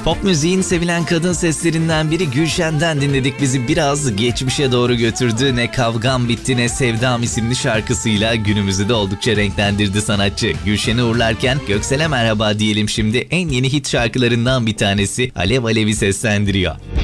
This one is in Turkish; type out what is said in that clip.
Pop müziğin sevilen kadın seslerinden biri Gülşen'den dinledik, bizi biraz geçmişe doğru götürdü. Ne Kavgam Bitti Ne Sevdam isimli şarkısıyla günümüzü de oldukça renklendirdi sanatçı. Gülşen'i uğurlarken Göksel'e merhaba diyelim şimdi. En yeni hit şarkılarından bir tanesi Alev Alev'i seslendiriyor.